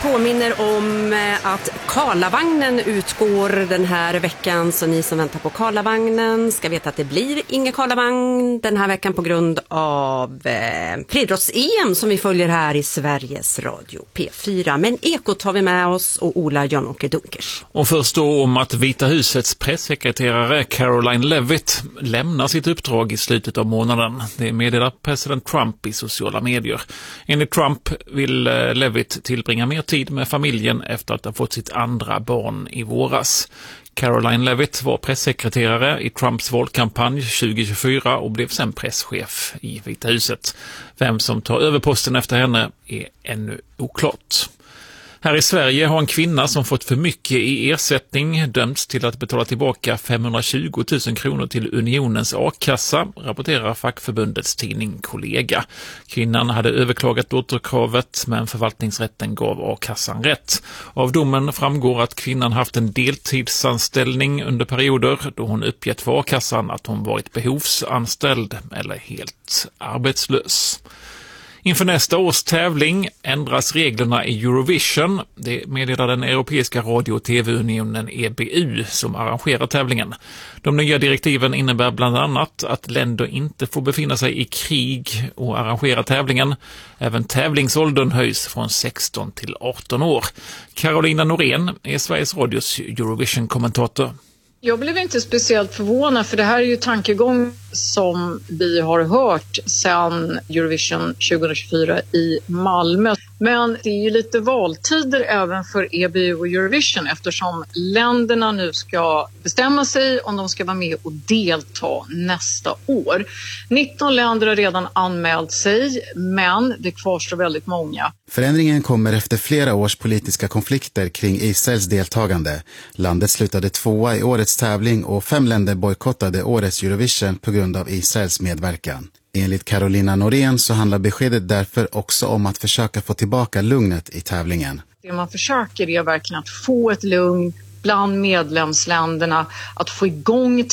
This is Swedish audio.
påminner om att Karlavagnen utgår den här veckan, så ni som väntar på Karlavagnen ska veta att det blir ingen Karlavagn den här veckan på grund av friidrotts-EM som vi följer här i Sveriges Radio P4. Men Ekot har vi med oss och Ola Jan-Åke Dunkers. Och först då om att Vita husets pressekreterare Caroline Levitt lämnar sitt uppdrag i slutet av månaden. Det meddelar president Trump i sociala medier. Enligt Trump vill Levitt tillbringa mer tid med familjen efter att ha fått sitt andra barn i våras. Caroline Levitt var pressekreterare i Trumps valkampanj 2024 och blev sen presschef i Vita huset. Vem som tar över posten efter henne är ännu oklart. Här i Sverige har en kvinna som fått för mycket i ersättning dömts till att betala tillbaka 520 000 kronor till Unionens A-kassa, rapporterar fackförbundets tidning Kollega. Kvinnan hade överklagat återkravet, men förvaltningsrätten gav A-kassan rätt. Av domen framgår att kvinnan haft en deltidsanställning under perioder då hon uppgett för A-kassan att hon varit behovsanställd eller helt arbetslös. Inför nästa års tävling ändras reglerna i Eurovision. Det meddelar den europeiska radio- och tv-unionen EBU som arrangerar tävlingen. De nya direktiven innebär bland annat att länder inte får befinna sig i krig och arrangera tävlingen. Även tävlingsåldern höjs från 16 till 18 år. Carolina Norén är Sveriges Radios Eurovision-kommentator. Jag blev inte speciellt förvånad, för det här är ju tankegång som vi har hört sedan Eurovision 2024 i Malmö. Men det är ju lite valtider även för EBU och Eurovision eftersom länderna nu ska bestämma sig om de ska vara med och delta nästa år. 19 länder har redan anmält sig, men det kvarstår väldigt många. Förändringen kommer efter flera års politiska konflikter kring Israels deltagande. Landet slutade 2:a i årets tävling och 5 länder bojkottade årets Eurovision på grund av Israels medverkan. Enligt Carolina Norén så handlar beskedet därför också om att försöka få tillbaka lugnet i tävlingen. Det man försöker är verkligen att få ett lugn bland medlemsländerna, att få igång